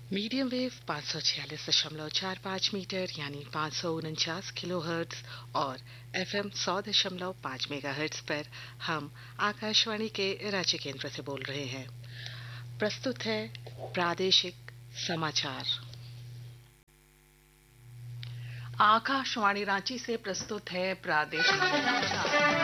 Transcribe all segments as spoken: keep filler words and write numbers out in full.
Medium wave पाँच सौ छियालीस दशमलव चार पाँच मीटर यानी पाँच सौ उनचास किलो हर्ट्ज और एफएम सौ दशमलव पाँच मेगा हर्ट्ज पर हम आकाशवाणी के रांची केंद्र से बोल रहे हैं। प्रस्तुत है प्रादेशिक समाचार। आकाशवाणी रांची से प्रस्तुत है प्रादेशिक समाचार।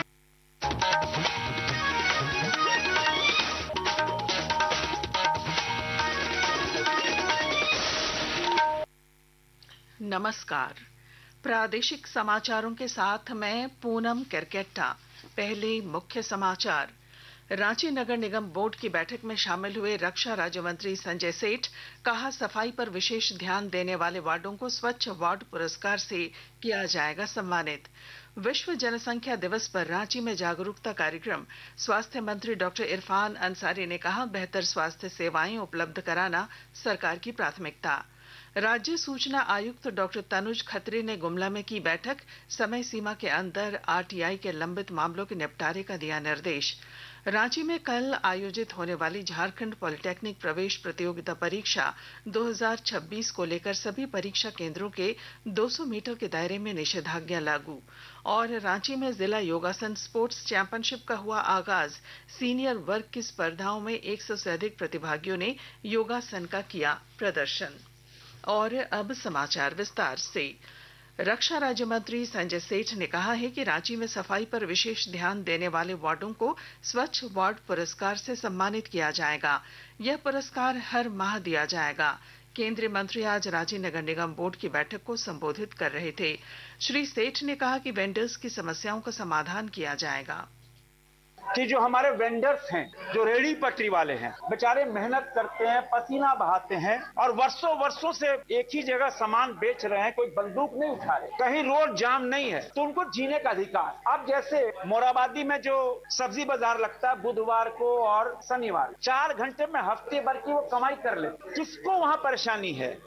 नमस्कार। प्रादेशिक समाचारों के साथ मैं पूनम केरकेट्टा। पहले मुख्य समाचार। रांची नगर निगम बोर्ड की बैठक में शामिल हुए रक्षा राज्य मंत्री संजय सेठ कहा, सफाई पर विशेष ध्यान देने वाले वार्डों को स्वच्छ वार्ड पुरस्कार से किया जाएगा सम्मानित। विश्व जनसंख्या दिवस पर रांची में जागरूकता कार्यक्रम। स्वास्थ्य मंत्री डॉक्टर इरफान अंसारी ने कहा, बेहतर स्वास्थ्य सेवाएं उपलब्ध कराना सरकार की प्राथमिकता। राज्य सूचना आयुक्त डॉक्टर तनुज खत्री ने गुमला में की बैठक। समय सीमा के अंदर आरटीआई के लंबित मामलों के निपटारे का दिया निर्देश। रांची में कल आयोजित होने वाली झारखंड पॉलिटेक्निक प्रवेश प्रतियोगिता परीक्षा दो हज़ार छब्बीस को लेकर सभी परीक्षा केंद्रों के दो सौ मीटर के दायरे में निषेधाज्ञा लागू। और रांची में जिला योगासन स्पोर्ट्स चैंपियनशिप का हुआ आगाज। सीनियर वर्ग की स्पर्धाओं में सौ से अधिक प्रतिभागियों ने योगासन का किया प्रदर्शन। और अब समाचार विस्तार से। रक्षा राज्य मंत्री संजय सेठ ने कहा है कि रांची में सफाई पर विशेष ध्यान देने वाले वार्डों को स्वच्छ वार्ड पुरस्कार से सम्मानित किया जाएगा। यह पुरस्कार हर माह दिया जाएगा। केंद्रीय मंत्री आज रांची नगर निगम बोर्ड की बैठक को संबोधित कर रहे थे। श्री सेठ ने कहा कि वेंडर्स की समस्याओं का समाधान किया जाएगा। कि जो हमारे वेंडर्स हैं, जो रेड़ी पटरी वाले हैं, बेचारे मेहनत करते हैं, पसीना बहाते हैं और वर्षों वर्षों से एक ही जगह सामान बेच रहे हैं, कोई बंदूक नहीं उठा रहे, कहीं रोड जाम नहीं है, तो उनको जीने का अधिकार। अब जैसे मोराबादी में जो सब्जी बाजार लगता है बुधवार को और शनिवार, चार घंटे में हफ्ते भर की वो कमाई कर लेते, किसको वहां परेशानी है?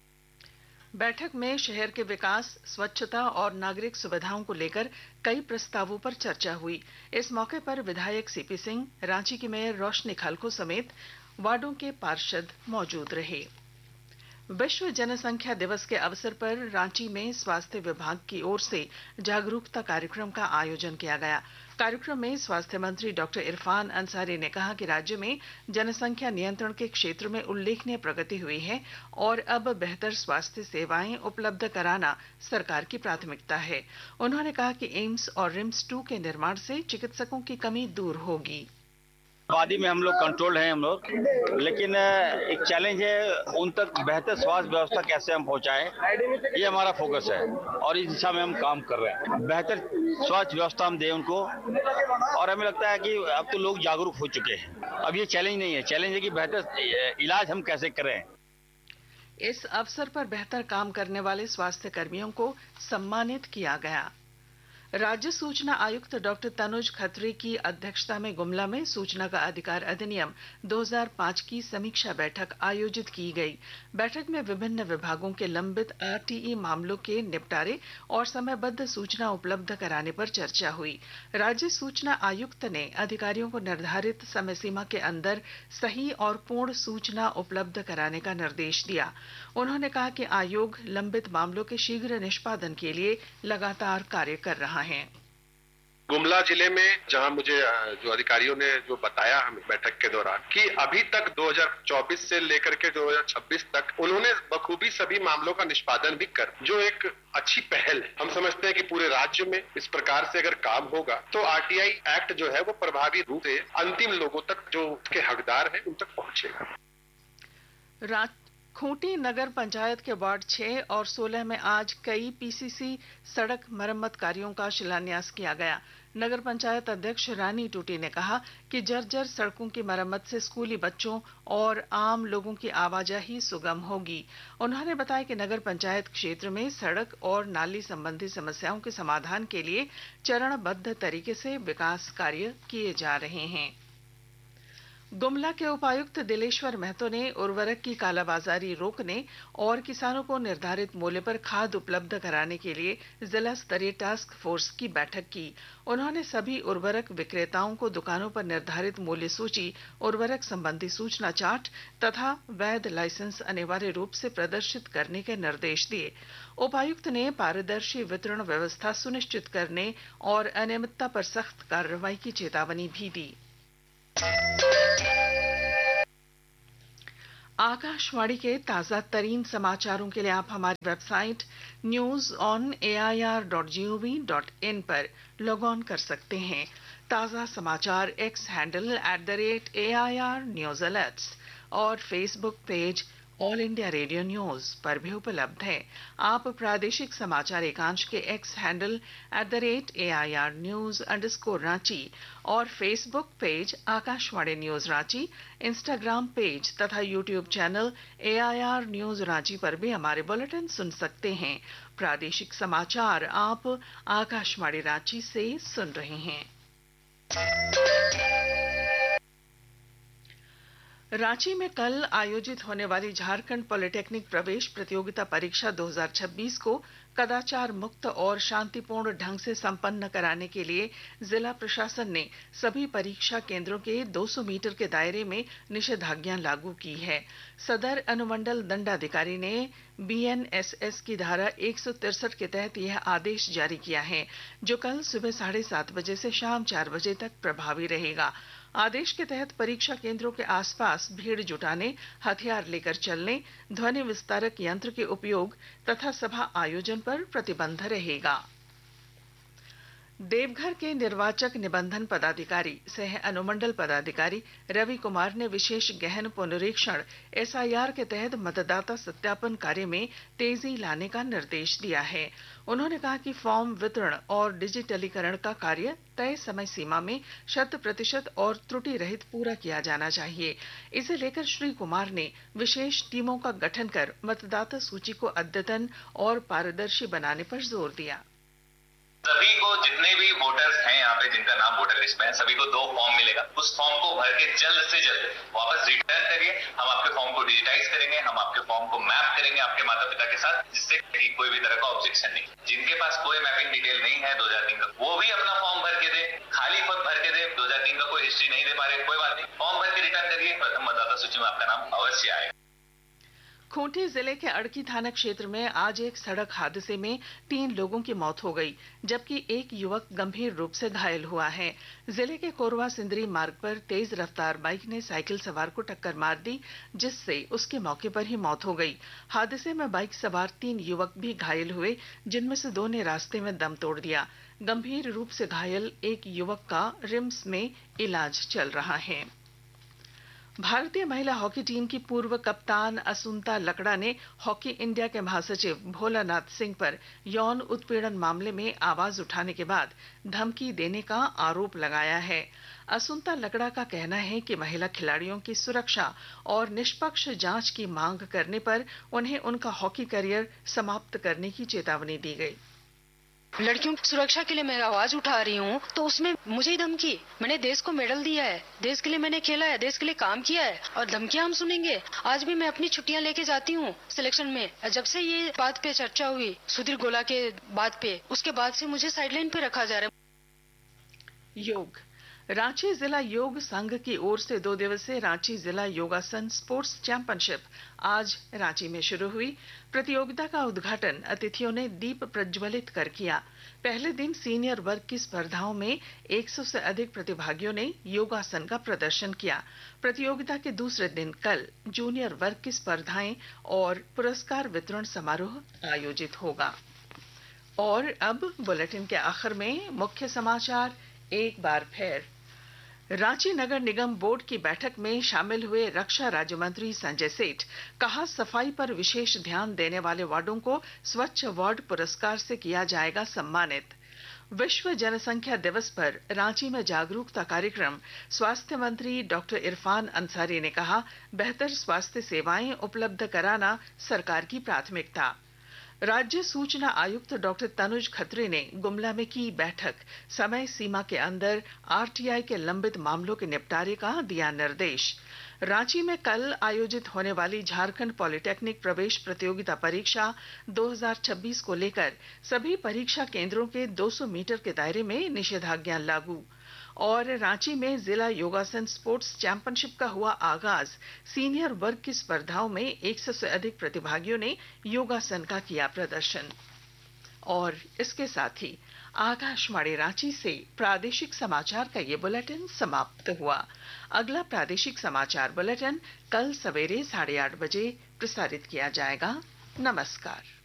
बैठक में शहर के विकास, स्वच्छता और नागरिक सुविधाओं को लेकर कई प्रस्तावों पर चर्चा हुई। इस मौके पर विधायक सीपी सिंह, रांची की मेयर रोशनी खलखो समेत वार्डों के पार्षद मौजूद रहे। विश्व जनसंख्या दिवस के अवसर पर रांची में स्वास्थ्य विभाग की ओर से जागरूकता कार्यक्रम का आयोजन किया गया। कार्यक्रम में स्वास्थ्य मंत्री डॉक्टर इरफान अंसारी ने कहा कि राज्य में जनसंख्या नियंत्रण के क्षेत्र में उल्लेखनीय प्रगति हुई है और अब बेहतर स्वास्थ्य सेवाएं उपलब्ध कराना सरकार की प्राथमिकता है। उन्होंने कहा कि एम्स और रिम्स टू के निर्माण से चिकित्सकों की कमी दूर होगी। आबादी में हम लोग कंट्रोल हैं हम लोग, लेकिन एक चैलेंज है उन तक बेहतर स्वास्थ्य व्यवस्था कैसे हम पहुंचाएं, ये हमारा फोकस है और इस दिशा में हम काम कर रहे हैं। बेहतर स्वास्थ्य व्यवस्था हम दें उनको और हमें लगता है कि अब तो लोग जागरूक हो चुके हैं। अब ये चैलेंज नहीं है, चैलेंज है कि बेहतर इलाज हम कैसे करें। इस अवसर पर बेहतर काम करने वाले स्वास्थ्य कर्मियों को सम्मानित किया गया। राज्य सूचना आयुक्त डॉक्टर तनुज खत्री की अध्यक्षता में गुमला में सूचना का अधिकार अधिनियम दो हज़ार पाँच की समीक्षा बैठक आयोजित की गई। बैठक में विभिन्न विभागों के लंबित आरटीई मामलों के निपटारे और समयबद्ध सूचना उपलब्ध कराने पर चर्चा हुई। राज्य सूचना आयुक्त ने अधिकारियों को निर्धारित समय सीमा के अंदर सही और पूर्ण सूचना उपलब्ध कराने का निर्देश दिया। उन्होंने कहा कि आयोग लंबित मामलों के शीघ्र निष्पादन के लिए लगातार कार्य कर रहा है। गुमला जिले में जहां मुझे जो अधिकारियों ने जो बताया हमें बैठक के दौरान कि अभी तक दो हज़ार चौबीस से लेकर के दो हज़ार छब्बीस तक उन्होंने बखूबी सभी मामलों का निष्पादन भी कर, जो एक अच्छी पहल है। हम समझते हैं कि पूरे राज्य में इस प्रकार से अगर काम होगा तो आरटीआई एक्ट जो है वो प्रभावी रूप से अंतिम लोगों तक जो उसके हकदार हैं उन तक पहुंचेगा। खूंटी नगर पंचायत के वार्ड छह और सोलह में आज कई पीसीसी सड़क मरम्मत कार्यों का शिलान्यास किया गया। नगर पंचायत अध्यक्ष रानी टूटी ने कहा कि जर्जर सड़कों की मरम्मत से स्कूली बच्चों और आम लोगों की आवाजाही सुगम होगी। उन्होंने बताया कि नगर पंचायत क्षेत्र में सड़क और नाली संबंधी समस्याओं के समाधान के लिए चरणबद्ध तरीके से विकास कार्य किए जा रहे हैं। गुमला के उपायुक्त दिलेश्वर महतो ने उर्वरक की कालाबाजारी रोकने और किसानों को निर्धारित मूल्य पर खाद उपलब्ध कराने के लिए जिला स्तरीय टास्क फोर्स की बैठक की। उन्होंने सभी उर्वरक विक्रेताओं को दुकानों पर निर्धारित मूल्य सूची, उर्वरक संबंधी सूचना चार्ट तथा वैध लाइसेंस अनिवार्य रूप से प्रदर्शित करने के निर्देश दिए। उपायुक्त ने पारदर्शी वितरण व्यवस्था सुनिश्चित करने और अनियमितता पर सख्त कार्रवाई की चेतावनी भी दी। आकाशवाणी के ताजा तरीन समाचारों के लिए आप हमारी website news on A I R dot G O V dot in पर लॉग ऑन कर सकते हैं। ताजा समाचार x handle at the rate A I R news alerts और Facebook page all India radio news पर भी उपलब्ध है। आप प्रादेशिक समाचार एकांश के x handle at the rate A I R news underscore Ranchi और Facebook page Akashvani news Ranchi, Instagram page तथा YouTube channel A I R news Ranchi पर भी हमारे बुलेटिन सुन सकते हैं। प्रादेशिक समाचार आप आकाशवाणी रांची से सुन रहे हैं। रांची में कल आयोजित होने वाली झारखंड पॉलिटेक्निक प्रवेश प्रतियोगिता परीक्षा दो हज़ार छब्बीस को कदाचार मुक्त और शांतिपूर्ण ढंग से संपन्न कराने के लिए जिला प्रशासन ने सभी परीक्षा केंद्रों के दो सौ मीटर के दायरे में निषेधाज्ञा लागू की है। सदर अनुमंडल दंडाधिकारी ने बी एन एस एस की धारा एक सौ तिरसठ के तहत यह आदेश जारी किया है, जो कल सुबह साढ़े सात बजे से शाम चार बजे तक प्रभावी रहेगा। आदेश के तहत परीक्षा केंद्रों के आसपास भीड़ जुटाने, हथियार लेकर चलने, ध्वनि विस्तारक यंत्र के उपयोग तथा सभा आयोजन पर प्रतिबंध रहेगा। देवघर के निर्वाचक निबंधन पदाधिकारी सह अनुमंडल पदाधिकारी रवि कुमार ने विशेष गहन पुनरीक्षण एस आई आर के तहत मतदाता सत्यापन कार्य में तेजी लाने का निर्देश दिया है। उन्होंने कहा कि फॉर्म वितरण और डिजिटलीकरण का कार्य तय समय सीमा में शत प्रतिशत और त्रुटि रहित पूरा किया जाना चाहिए। इसे लेकर श्री कुमार ने विशेष टीमों का गठन कर मतदाता सूची को अद्यतन और पारदर्शी बनाने पर जोर दिया। सभी को, जितने भी वोटर्स हैं यहाँ पे जिनका नाम वोटर लिस्ट में है, सभी को दो फॉर्म मिलेगा। उस फॉर्म को भर के जल्द से जल्द वापस रिटर्न करिए। हम आपके फॉर्म को डिजिटाइज करेंगे, हम आपके फॉर्म को मैप करेंगे आपके माता पिता के साथ, जिससे कोई भी तरह का ऑब्जेक्शन नहीं। जिनके पास कोई मैपिंग डिटेल नहीं है दो हज़ार तीन का, वो भी अपना फॉर्म भर के दे, खाली खुद भर के दे। दो हज़ार तीन का कोई हिस्ट्री नहीं दे पा रहे, कोई बात नहीं, फॉर्म भर के रिटर्न करिए, प्रथम मतदाता सूची में आपका नाम अवश्य आएगा। खूंटी जिले के अड़की थाना क्षेत्र में आज एक सड़क हादसे में तीन लोगों की मौत हो गई, जबकि एक युवक गंभीर रूप से घायल हुआ है। जिले के कोरवा सिंदरी मार्ग पर तेज रफ्तार बाइक ने साइकिल सवार को टक्कर मार दी, जिससे उसके मौके पर ही मौत हो गई। हादसे में बाइक सवार तीन युवक भी घायल हुए, जिनमें से दो ने रास्ते में दम तोड़ दिया। गंभीर रूप से घायल एक युवक का रिम्स में इलाज चल रहा है। भारतीय महिला हॉकी टीम की पूर्व कप्तान असुंता लकड़ा ने हॉकी इंडिया के महासचिव भोलानाथ सिंह पर यौन उत्पीड़न मामले में आवाज उठाने के बाद धमकी देने का आरोप लगाया है। असुंता लकड़ा का कहना है कि महिला खिलाड़ियों की सुरक्षा और निष्पक्ष जांच की मांग करने पर उन्हें उनका हॉकी करियर समाप्त करने की चेतावनी दी गई। लड़कियों की सुरक्षा के लिए मैं आवाज उठा रही हूँ, तो उसमें मुझे ही धमकी। मैंने देश को मेडल दिया है, देश के लिए मैंने खेला है, देश के लिए काम किया है, और धमकियां हम सुनेंगे। आज भी मैं अपनी छुट्टियां लेके जाती हूँ सिलेक्शन में। जब से ये बात पे चर्चा हुई सुधीर गोला के बात पे, उसके बाद से मुझे साइडलाइन पे रखा जा रहा है। योग रांची जिला योग संघ की ओर से दो दिवसीय रांची जिला योगासन स्पोर्ट्स चैंपियनशिप आज रांची में शुरू हुई। प्रतियोगिता का उद्घाटन अतिथियों ने दीप प्रज्वलित कर किया। पहले दिन सीनियर वर्ग की स्पर्धाओं में सौ से अधिक प्रतिभागियों ने योगासन का प्रदर्शन किया। प्रतियोगिता के दूसरे दिन कल जूनियर वर्ग की स्पर्धाएं और पुरस्कार वितरण समारोह आयोजित होगा। और अब बुलेटिन के आखिर में मुख्य समाचार एक बार फिर। रांची नगर निगम बोर्ड की बैठक में शामिल हुए रक्षा राज्य मंत्री संजय सेठ, कहा सफाई पर विशेष ध्यान देने वाले वार्डों को स्वच्छ वार्ड पुरस्कार से किया जाएगा सम्मानित। विश्व जनसंख्या दिवस पर रांची में जागरूकता कार्यक्रम, स्वास्थ्य मंत्री डॉक्टर इरफान अंसारी ने कहा बेहतर स्वास्थ्य सेवाएं उपलब्ध कराना सरकार की प्राथमिकता। राज्य सूचना आयुक्त डॉक्टर तनुज खत्री ने गुमला में की बैठक। समय सीमा के अंदर आरटीआई के लंबित मामलों के निपटारे का दिया निर्देश। रांची में कल आयोजित होने वाली झारखंड पॉलिटेक्निक प्रवेश प्रतियोगिता परीक्षा दो हज़ार छब्बीस को लेकर सभी परीक्षा केंद्रों के दो सौ मीटर के दायरे में निषेधाज्ञा लागू। और रांची में जिला योगासन स्पोर्ट्स चैंपियनशिप का हुआ आगाज। सीनियर वर्ग की स्पर्धाओं में एक सौ से अधिक प्रतिभागियों ने योगासन का किया प्रदर्शन। और इसके साथ ही आकाशवाणी रांची से प्रादेशिक समाचार का ये बुलेटिन समाप्त हुआ। अगला प्रादेशिक समाचार बुलेटिन कल सवेरे साढ़े आठ बजे प्रसारित किया जाएगा। नमस्कार।